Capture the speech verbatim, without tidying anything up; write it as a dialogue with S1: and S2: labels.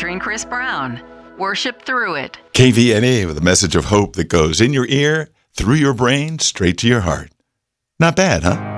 S1: featuring Chris Brown. Worship through it.
S2: K V N A with a message of hope that goes in your ear, through your brain, straight to your heart. Not bad, huh?